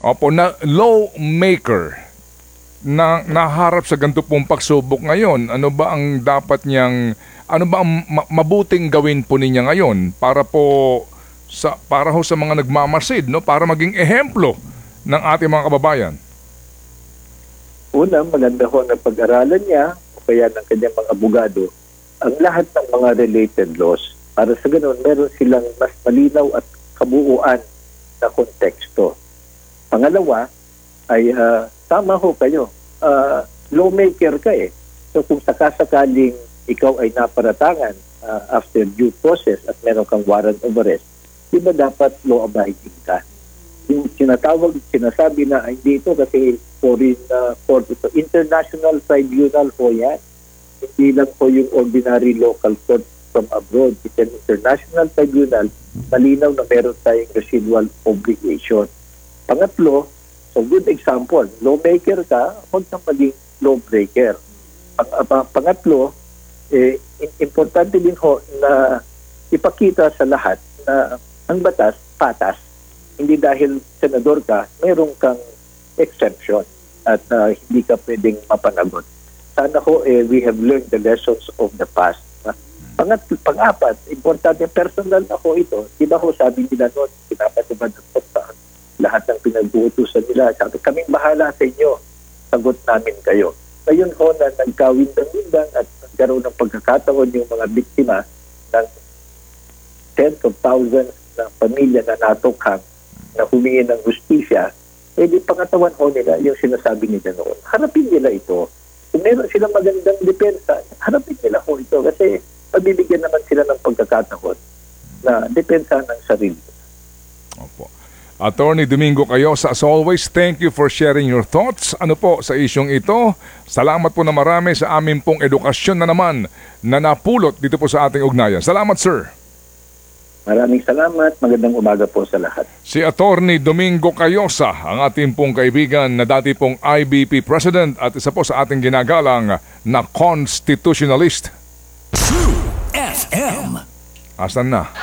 Opo, na lawmaker na naharap sa ganito pong pagsubok ngayon, ano ba ang dapat niyang, ano ba ang mabuting gawin po niya ngayon para po para ho sa mga nagmamasid, no, para maging ehemplo ng ating mga kababayan? Una, maganda ho na pag-aralan niya o kaya ng kanyang mga abogado ang lahat ng mga related laws para sa ganun meron silang mas malinaw at kabuuan na konteksto. Pangalawa ay tama ho kayo. Lawmaker ka eh. So kung sakasakaling ikaw ay naparatangan after due process at meron kang warrant of arrest, di ba dapat law-abiding ka? Yung sinasabi na hindi ito kasi foreign court ito. International tribunal po yan. Hindi lang po yung ordinary local court from abroad. It's an international tribunal. Malinaw na meron tayong residual obligation. Pangatlo, so good example, lawmaker ka, huwag kang maging lawbreaker. Pangatlo, importante din ho na ipakita sa lahat na ang batas, patas. Hindi dahil senador ka, mayroon kang exemption at hindi ka pwedeng mapanagot. Sana ho, we have learned the lessons of the past. Pang-apat, importante, personal na ho ito. Di ba ho, sabi nila noon, pinapatubad po sa lahat ng pinag-uutusan nila. Sabi, kaming bahala sa inyo. Sagot namin kayo. Ngayon ho na nagkawindang-windang at nagkaroon ng pagkakataon yung mga biktima ng tens of thousands na pamilya na natukhang na humingi ng justisya, di pangatawan ho nila yung sinasabi nila noon. Harapin nila ito. Kung meron silang magandang depensa, harapin nila ho ito kasi pagbibigyan naman sila ng pagkakataon na depensa ng sarili. Opo. Attorney Domingo Cayosa, as always, thank you for sharing your thoughts. Ano po sa isyong ito? Salamat po na marami sa amin pong edukasyon na naman na napulot dito po sa ating ugnayan. Salamat, sir. Maraming salamat. Magandang umaga po sa lahat. Si Attorney Domingo Cayosa, ang ating pong kaibigan na dati pong IBP President at isa po sa ating ginagalang na constitutionalist. True FM. Asan na?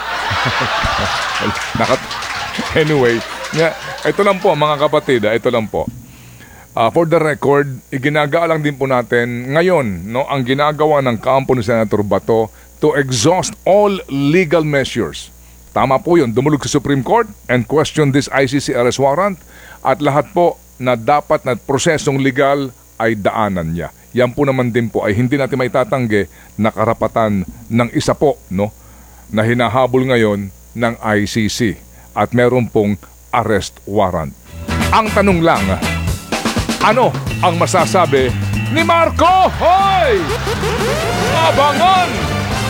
Anyway, ito lang po mga kapatid, ito lang po. For the record, iginagalang din po natin ngayon, no, ang ginagawa ng kampo ni Senator Bato to exhaust all legal measures. Tama po yun, dumulog sa Supreme Court and question this ICC arrest warrant at lahat po na dapat na prosesong legal ay daanan niya. Yan po naman din po ay hindi natin maitatanggi na karapatan ng isa po, no, na hinahabol ngayon ng ICC. At meron pong arrest warrant. Ang tanong lang, ano ang masasabi ni Marco? Hoy! Abangan!